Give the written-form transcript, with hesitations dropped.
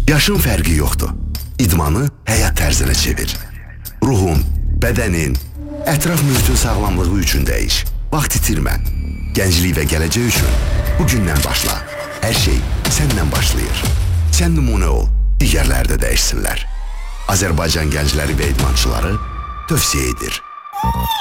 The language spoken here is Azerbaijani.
Yaşın fərqi yoxdur. İdmanı həyat tərzinə çevir. Ruhun, bədənin, ətraf mühitin sağlamlığı üçün dəyiş. Vaxt itirmə. Gənclik və gələcək üçün bugündən başla. Hər şey səndən başlayır. Sən nümunə ol, digərləri də dəyişsinlər. Azərbaycan gəncləri və idmançıları tövsiyə edir.